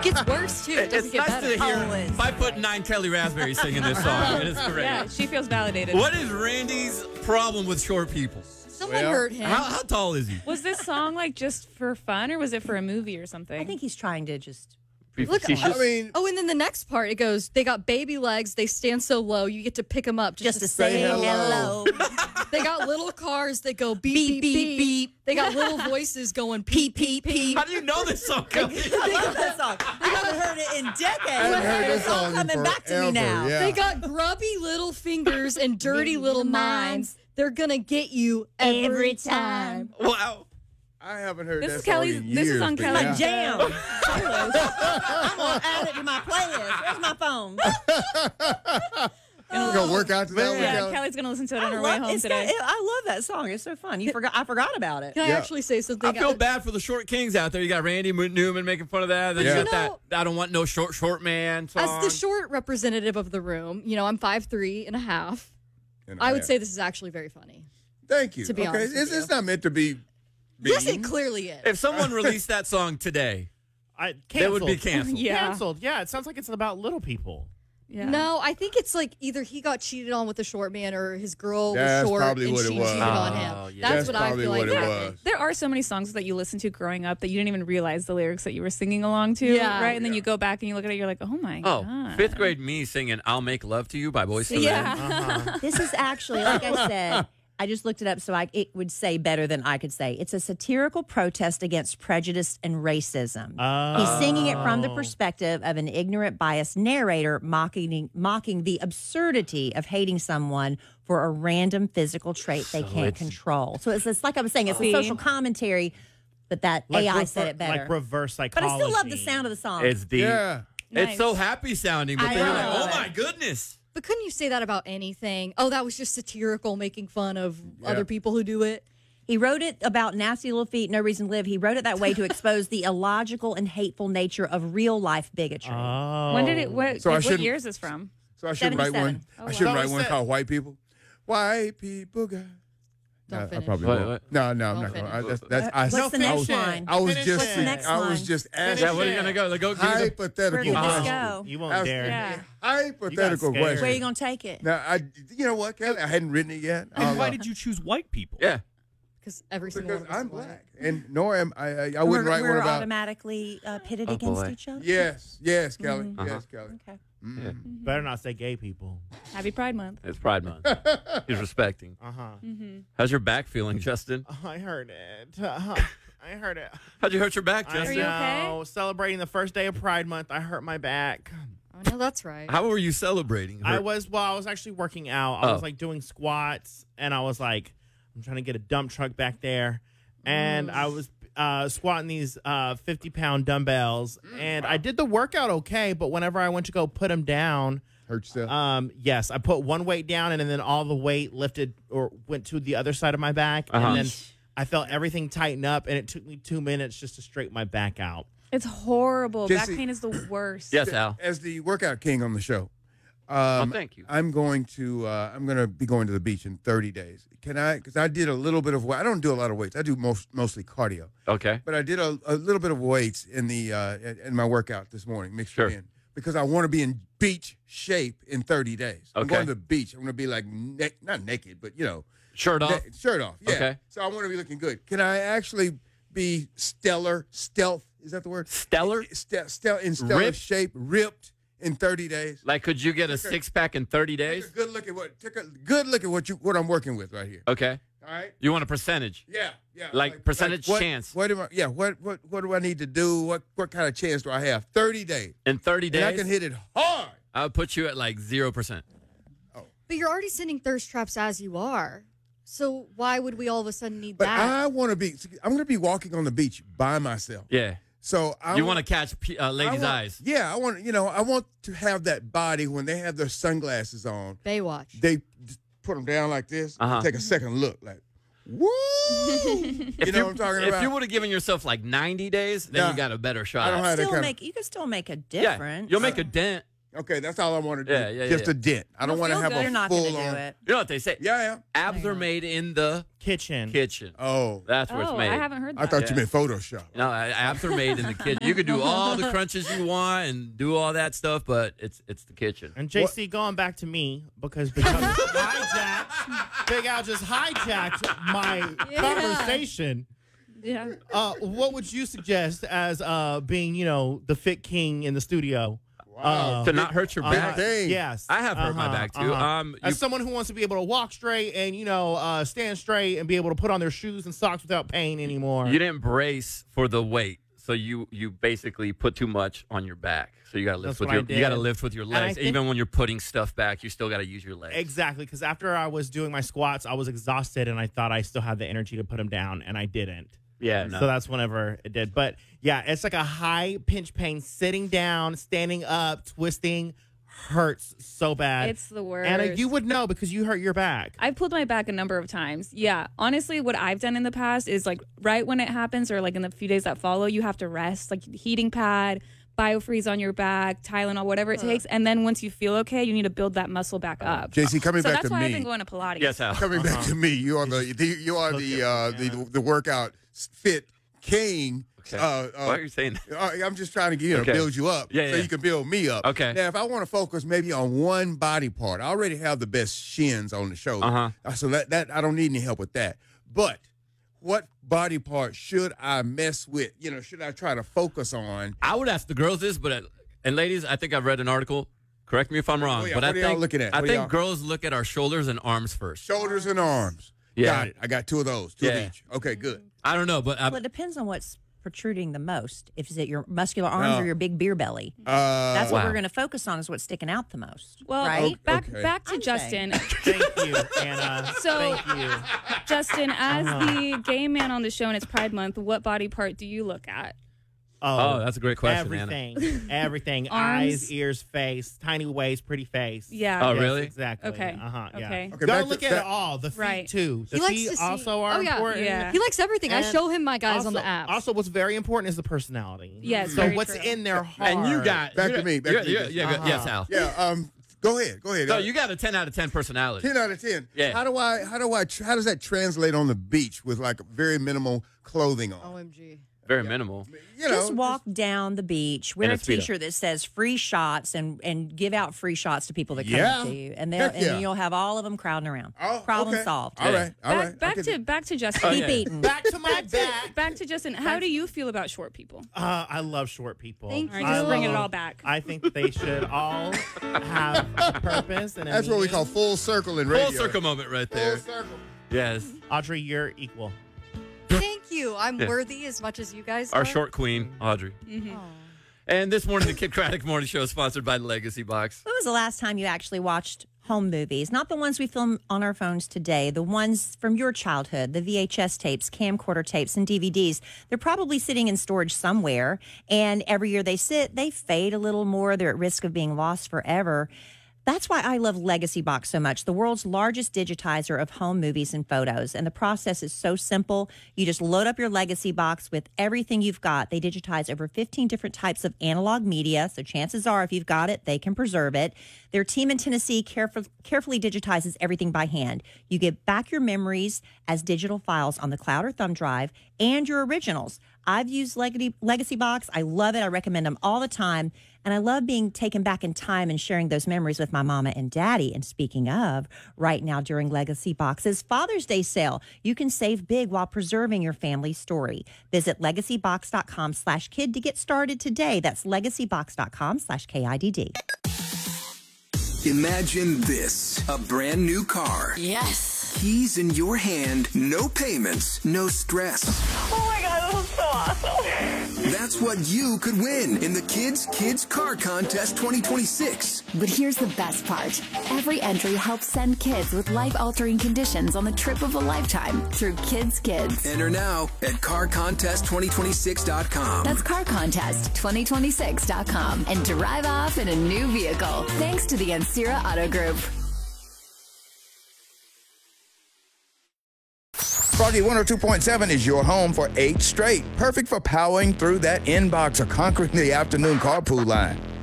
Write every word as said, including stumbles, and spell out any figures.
gets worse, too. It doesn't It's get nice better. to hear Always. five foot nine Kelly Raspberry singing this song. It is great. Yeah, she feels validated. What is Randy's problem with short people? Someone Well, hurt him. How, how tall is he? Was this song like just for fun, or was it for a movie or something? I think he's trying to just. Look, I mean, oh, and then the next part, it goes, they got baby legs, they stand so low, you get to pick them up just, Just to say hello. They got little cars that go beep, beep, beep, beep. They got little voices going peep, peep, peep. How do you know this song, Kelly? I love that song. I haven't heard it in decades. I haven't heard this It's all song in coming back to me forever, now. yeah. They got grubby little fingers and dirty little minds. They're going to get you every, Every time. Wow. I haven't heard This that is Kelly's- song in this is years, on but Kelly's yeah. My jam. I'm going to add it to my playlist. Where's my phone? You gonna work out to that one, yeah, Kelly? Kelly's gonna listen to it on I her way love, home it's today. got- it- I love that song. It's so fun. You forgot. I forgot about it. Can I Yeah. actually say something? I feel bad for the short kings out there. You got Randy Newman making fun of that. Then Yeah. you got You know- that I don't want no short short man song. As the short representative of the room, you know, I'm five three and a half. And I would have- say this is actually very funny. Thank you. to be okay, honest with it's, it's you. not meant to be. Yes, mean. it clearly is. if someone released that song today, I, it canceled. would be canceled. Yeah. Canceled. Yeah, it sounds like it's about little people. Yeah. No, I think it's like either he got cheated on with a short man or his girl That's was short probably and what it she was. cheated on Oh, him. yeah. That's, That's what I probably feel like what it happened. was. There are so many songs that you listen to growing up that you didn't even realize the lyrics that you were singing along to, Yeah. right? And then Yeah. you go back and you look at it, you're like, oh my Oh, god. fifth grade me singing "I'll Make Love to You" by Boyz two Men. Yeah. Uh-huh. This is actually, like I said, I just looked it up so I, it would say better than I could say. It's a satirical protest against prejudice and racism. Oh. He's singing it from the perspective of an ignorant, biased narrator mocking mocking the absurdity of hating someone for a random physical trait they can't it's- control. So it's, it's like I was saying, it's a See? social commentary, but that Like A I rever- said it better. Like reverse but psychology. I still love the sound of the song. It's deep. Yeah. It's Nice. so happy sounding, but I then you're like, know. oh my goodness. But couldn't you say that about anything? Oh, that was just satirical, making fun of Yeah. other people who do it. He wrote it about nasty little feet, no reason to live. He wrote it that way to expose the illogical and hateful nature of real life bigotry. Oh. When did it? What, So I like, what shouldn't- year is this from? So I should write one. seventy-seven. I should wow. write So one instead- called "White People." White people got. Don't I, I finish. probably What, won't. what? No, no, I'm Don't not going. finish. to. That's, that's, I, What's No, the next finish it. line? I was Finish just. it. the next I was line? just Finish Yeah, asking what are you it. gonna go? Like, go give me the, Where hypothetical did this question. go? You won't I was- dare. Yeah. Hypothetical scared. question. Where are you going to take it? Now, I, you know what, Kelly? I hadn't written it yet. And I'll, why uh, did you choose white people? yeah. Because every single Because one of us I'm is white. black, and nor am I. I, I wouldn't we're write we're one about. automatically uh, pitted Oh, against boy. each other? Yes, yes, Kelly. Mhm. Uh-huh. Yes, Kelly. Okay. Mm. Yeah. Better not say gay people. Happy Pride Month. It's Pride Month. He's respecting. Uh huh. Mm-hmm. How's your back feeling, Justin? I heard it. Uh-huh. I heard it. How'd you hurt your back, I Justin? you okay? know. Celebrating the first day of Pride Month, I hurt my back. Oh, no, that's right. How were you celebrating? I Hurt- was well. I was actually working out. I Oh. was like doing squats, and I was like, I'm trying to get a dump truck back there, and I was uh, squatting these uh, fifty pound dumbbells, and I did the workout okay. But whenever I went to go put them down, Hurt yourself. um, yes, I put one weight down, and then all the weight lifted or went to the other side of my back, Uh-huh. and then I felt everything tighten up, and it took me two minutes just to straighten my back out. It's horrible. Jesse- Back pain is the worst. Yes, Al. As the workout king on the show, um, Oh, thank you. I'm going to. Uh, I'm going to be going to the beach in thirty days. Can I? Because I did a little bit of. weight. I don't do a lot of weights. I do most mostly cardio. Okay. But I did a, a little bit of weights in the uh, in in my workout this morning, mixed Sure. it in, because I want to be in beach shape in thirty days. I'm Okay. going to the beach. I'm going to be like na- not naked, but you know, Shirt off. na- shirt off. Yeah. Okay. So I want to be looking good. Can I actually be stellar, stealth? Is that the word? Stellar? Ste- stel- in stellar Ripped? shape, ripped in thirty days. Like, could you get a six pack in thirty Take days? a good look at what. Take a good look at what you what I'm working with right here. Okay. All right. You want a percentage? Yeah, yeah. Like percentage what, chance. What am I? Yeah. What what what do I need to do? What what kind of chance do I have? Thirty days. In thirty And I days, can hit it hard. I would put you at like zero percent. But you're already sending thirst traps as you are. So why would we all of a sudden need But that? I want to be. I'm going to be walking on the beach by myself. Yeah. So I You want to catch pe- uh, I ladies' want- eyes. Yeah, I want. You know, I want to have that body when they have their sunglasses on. Baywatch. They just put them down like this. Uh-huh. And take a second look, like, woo. you If know what I'm talking if about? you would have given yourself like ninety days, then Nah. you got a better shot. I don't have that Still kind make, you can still make a yeah, difference. you'll make a dent. Okay, that's all I want to do. Yeah, yeah, Just yeah. a dent. I don't You'll want to feel have good. a You're not full going to on. do it. You know what they say? Yeah, yeah. Abs are made in the Kitchen. kitchen. Oh, That's where it's Oh, made. I haven't heard that. I thought Yeah. you meant Photoshop. No, abs are made in the kitchen. You can do all the crunches you want and do all that stuff, but it's it's the kitchen. And J C, going back to me, because Big Al just hijacked, Big Al just hijacked my conversation. Yeah. Uh, what would you suggest as uh, being, you know, the fit king in the studio? Uh, To not hurt your uh, back. thing. Yes. I have hurt my Uh-huh, back too. uh-huh. Um, As you- someone who wants to be able to walk straight and, you know, uh, stand straight and be able to put on their shoes and socks without pain anymore. You didn't brace for the weight, so you you basically put too much on your back. So you got to lift That's with what I your you got to did. lift with your And I legs. think- Even when you're putting stuff back, you still got to use your legs. Exactly, because after I was doing my squats, I was exhausted and I thought I still had the energy to put them down, and I didn't. Yeah, no. So that's whenever it did. But yeah, it's like a high pinch pain. Sitting down, standing up, twisting hurts so bad. It's the worst. Anna, you would know because you hurt your back. I've pulled my back a number of times. Yeah. Honestly, what I've done in the past is like right when it happens or like in the few days that follow, you have to rest, like heating pad, BioFreeze on your back, Tylenol, whatever it takes. And then once you feel okay, you need to build that muscle back up. J C, coming so back that's to why me. I've been going to Pilates. Yes, Al. Coming back to me, you are the, the you are the uh, the the workout fit king. Okay. Uh, uh, Why are you saying that? Uh, I'm just trying to you know, Okay. build you up Yeah, so yeah. you can build me up. Okay. Now, if I want to focus maybe on one body part, I already have the best shins on the shoulder. Uh-huh. Uh, So that, that I don't need any help with that. But what body part should I mess with? You know, should I try to focus on? I would ask the girls this, but uh, and ladies, I think I've read an article. Correct me if I'm wrong, Oh, yeah. but What I are y'all think looking at? I What are think y'all- girls look at our shoulders and arms first. Shoulders and arms. Yeah. Got it. I got two of those. Two Yeah. of each. Okay, good. I don't know, but I, Well, it depends on what's protruding the most. If is it your muscular arms No. or your big beer belly? Uh, That's what Wow. we're going to focus on. Is what's sticking out the most. Well, right? back Okay. back to I'm Justin. Thank you, Anna. So- Thank you. Justin, as Uh-huh. the gay man on the show and it's Pride Month, what body part do you look at? oh, that's a great question, Anna. everything, everything. Arms. Eyes, ears, face, tiny waist, pretty face. Yeah. Oh, Yes, really? Exactly. Okay. Uh huh. Yeah. Okay. Okay, Go back to- look at back- it all. The feet Right. too. The He likes feet to see- also are Oh, yeah. important. Yeah. He likes everything. I And show him my guys also, on the app. Also, what's very important is the personality. Yes, So very what's true. in their heart? And you got Back you to got- me, back you to got- me. you got- yeah, Uh-huh. yes, Al. Yeah. Um. Go ahead. Go ahead. No, Uh, you got a ten out of ten personality. ten out of ten. Yeah. How do I? How do I? How does that translate on the beach with like very minimal clothing on? O M G. Very minimal. You know, Just walk down the beach, wear In a a Speedo. T-shirt that says "free shots" and and give out free shots to people that come Yeah. up to you, and they'll Heck yeah. and you'll have all of them crowding around. Oh, Problem okay. solved. All Yeah. right. All back right. back I to can- back to Justin. Oh, Keep yeah. eating. Back to my back. Back to Justin. How do you feel about short people? Uh, I love short people. Thank All right, I just bringing it love- all back. I think they should all have a purpose and a That's what we meaning. call full circle in radio. Full circle moment right Full there. circle. Yes. Audrey, you're equal. Thank you. I'm Yeah. worthy as much as you guys Our are. short queen, Audrey. Mm-hmm. Aw. And this morning, the Kid Craddock Morning Show is sponsored by the Legacy Box. When was the last time you actually watched home movies? Not the ones we film on our phones today, the ones from your childhood, the V H S tapes, camcorder tapes, and D V Ds. They're probably sitting in storage somewhere, and every year they sit, they fade a little more. They're at risk of being lost forever. That's why I love Legacy Box so much, the world's largest digitizer of home movies and photos. And the process is so simple. You just load up your Legacy Box with everything you've got. They digitize over fifteen different types of analog media, so chances are if you've got it, they can preserve it. Their team in Tennessee careful, carefully digitizes everything by hand. You get back your memories as digital files on the cloud or thumb drive and your originals. I've used Legacy, Legacy Box. I love it. I recommend them all the time. And I love being taken back in time and sharing those memories with my mama and daddy. And speaking of, right now during Legacy Box's Father's Day sale, you can save big while preserving your family's story. Visit legacybox.com slash kid to get started today. That's legacybox.com slash K I D D. Imagine this, a brand new car. Yes. Keys in your hand, no payments, no stress. Oh my God, this is so awesome. That's what you could win in the Kids Kids Car Contest twenty twenty-six. But here's the best part. Every entry helps send kids with life-altering conditions on the trip of a lifetime through Kids Kids. Enter now at car contest twenty twenty-six dot com. That's car contest twenty twenty-six dot com and drive off in a new vehicle. Thanks to the Ansira Auto Group. Froggy one oh two point seven is your home for eight straight. Perfect for powering through that inbox or conquering the afternoon carpool line.